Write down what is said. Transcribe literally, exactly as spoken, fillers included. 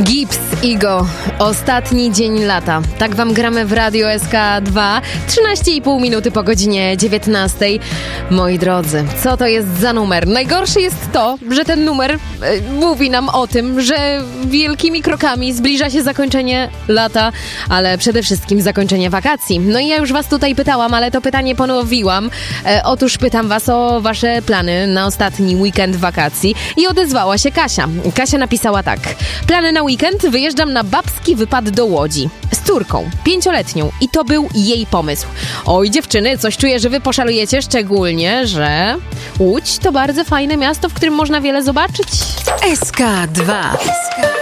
Gibbs, Igo, ostatni dzień lata. Tak wam gramy w Radio S K dwa, trzynaście i pół minuty po godzinie dziewiętnastej. Moi drodzy, co to jest za numer? Najgorsze jest to, że ten numer e, mówi nam o tym, że wielkimi krokami zbliża się zakończenie lata, ale przede wszystkim zakończenie wakacji. No i ja już was tutaj pytałam, ale to pytanie ponowiłam. E, otóż pytam was o wasze plany na ostatni weekend wakacji i odezwała się Kasia. Kasia napisała tak. Plany na weekend, wyjeżdżam na babski wypad do Łodzi. Z córką, pięcioletnią i to był jej pomysł. Oj dziewczyny, coś czuję, że wy poszalujecie, szczególnie, że Łódź to bardzo fajne miasto, w którym można wiele zobaczyć. S K dwa. S K